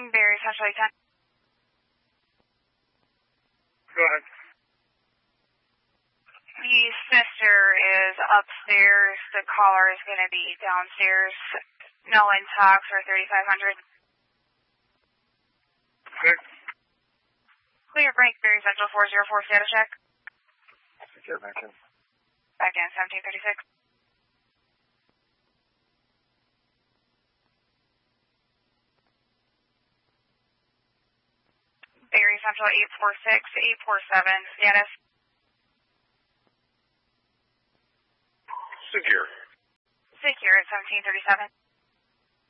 Barry Central 810. Go ahead. The sister is upstairs. The caller is going to be downstairs. Nolan talks for 3500. Okay. Clear break, Barry Central 404, status check. Secure back in. Back in 1736. Barry Central 846, 847, status. Secure. Secure at 1737.